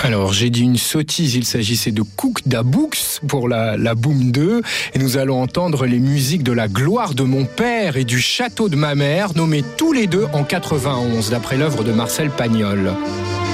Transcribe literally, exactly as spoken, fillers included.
Alors, j'ai dit une sottise, il s'agissait de Cook da Books pour la, la Boom deux, et nous allons entendre les musiques de La gloire de mon père et du château de ma mère, nommés tous les deux en quatre-vingt-onze, d'après l'œuvre de Marcel Pagnol.